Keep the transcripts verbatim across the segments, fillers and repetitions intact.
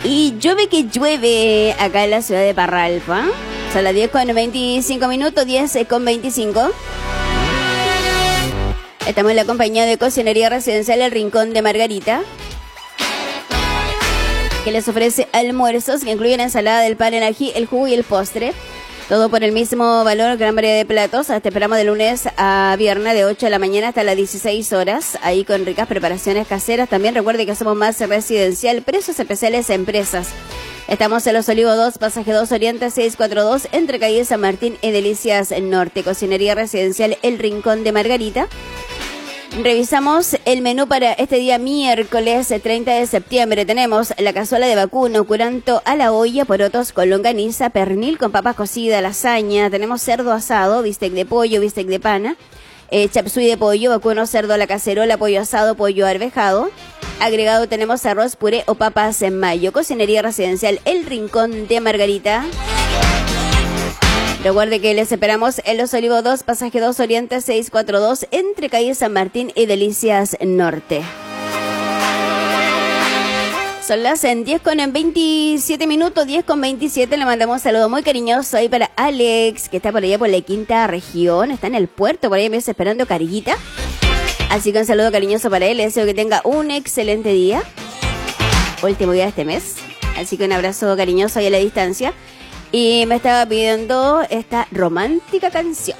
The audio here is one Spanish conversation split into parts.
Y llueve que llueve acá en la ciudad de Parralpa. Son las diez con veinticinco minutos, diez con veinticinco. Estamos en la compañía de Cocinería Residencial El Rincón de Margarita, que les ofrece almuerzos que incluyen ensalada del pan en ají, el jugo y el postre. Todo por el mismo valor, gran variedad de platos. Te esperamos de lunes a viernes de ocho de la mañana hasta las dieciséis horas. Ahí con ricas preparaciones caseras. También recuerde que somos más residencial, precios especiales a empresas. Estamos en Los Olivos dos, Pasaje dos Oriente seiscientos cuarenta y dos, entre calle San Martín y Delicias Norte. Cocinería Residencial El Rincón de Margarita. Revisamos el menú para este día miércoles treinta de septiembre. Tenemos la cazuela de vacuno, curanto a la olla, porotos con longaniza, pernil con papas cocidas, lasaña. Tenemos cerdo asado, bistec de pollo, bistec de pana, eh, chapsui de pollo, vacuno, cerdo a la cacerola, pollo asado, pollo arvejado. Agregado tenemos arroz, puré o papas en mayo. Cocinería Residencial El Rincón de Margarita. Recuerde que les esperamos en Los Olivos dos, Pasaje dos Oriente seiscientos cuarenta y dos, entre calle San Martín y Delicias Norte. Son las diez con veintisiete minutos, diez con veintisiete. Le mandamos un saludo muy cariñoso ahí para Alex, que está por allá por la quinta región. Está en el puerto, por ahí me está esperando carguita. Así que un saludo cariñoso para él. Le deseo que tenga un excelente día. Último día de este mes. Así que un abrazo cariñoso ahí a la distancia. Y me estaba pidiendo esta romántica canción.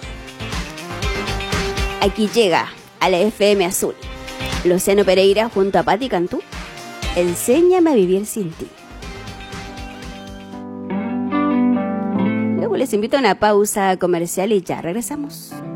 Aquí llega a la F M Azul Luciano Pereira junto a Patti Cantú. Enséñame a vivir sin ti. Luego les invito a una pausa comercial y ya regresamos.